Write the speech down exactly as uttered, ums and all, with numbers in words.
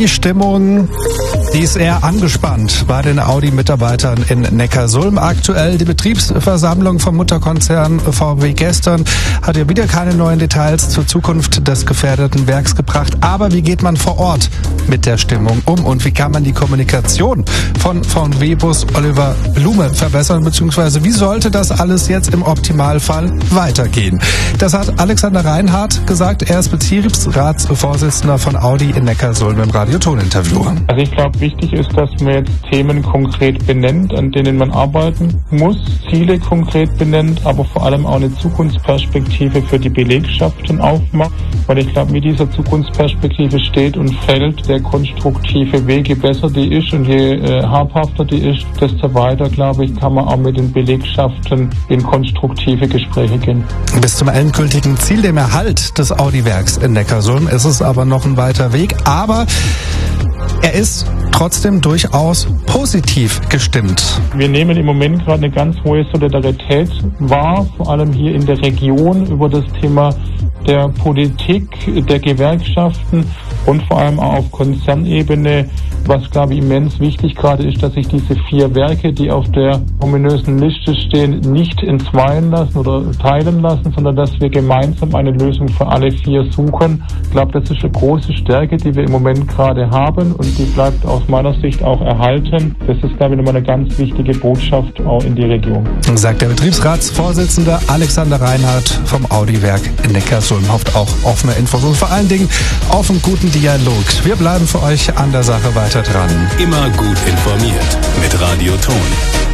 Die Stimmung, die ist eher angespannt bei den Audi-Mitarbeitern in Neckarsulm. Aktuell die Betriebsversammlung vom Mutterkonzern V W gestern hat ja wieder keine neuen Details zur Zukunft des gefährdeten Werks gebracht. Aber wie geht man vor Ort mit der Stimmung um und wie kann man die Kommunikation von V W-Bus Oliver Blume verbessern, beziehungsweise wie sollte das alles jetzt im Optimalfall weitergehen? Das hat Alexander Reinhardt gesagt. Er ist Betriebsratsvorsitzender von Audi in Neckarsulm im Radio-Ton-Interview. Also ich glaube, wichtig ist, dass man jetzt Themen konkret benennt, an denen man arbeiten muss, Ziele konkret benennt, aber vor allem auch eine Zukunftsperspektive für die Belegschaften aufmacht. Weil ich glaube, mit dieser Zukunftsperspektive steht und fällt der konstruktive Weg. Je besser die ist und je äh, habhafter die ist, desto weiter, glaube ich, kann man auch mit den Belegschaften in konstruktive Gespräche gehen. Bis zum endgültigen Ziel, dem Erhalt des Audi-Werks in Neckarsulm, ist es aber noch ein weiter Weg. Aber er ist trotzdem durchaus positiv gestimmt. Wir nehmen im Moment gerade eine ganz hohe Solidarität wahr, vor allem hier in der Region über das Thema der Politik, der Gewerkschaften und vor allem auch auf Konzernebene. Was, glaube ich, immens wichtig gerade ist, dass sich diese vier Werke, die auf der ominösen Liste stehen, nicht entzweien lassen oder teilen lassen, sondern dass wir gemeinsam eine Lösung für alle vier suchen. Ich glaube, das ist eine große Stärke, die wir im Moment gerade haben und die bleibt aus meiner Sicht auch erhalten. Das ist, glaube ich, nochmal eine ganz wichtige Botschaft auch in die Region. Sagt der Betriebsratsvorsitzende Alexander Reinhardt vom Audi-Werk in Neckarsulm. Hofft auch offene Infos und vor allen Dingen auf einen guten Dialog. Wir bleiben für euch an der Sache weiter dran. Immer gut informiert mit Radio Ton.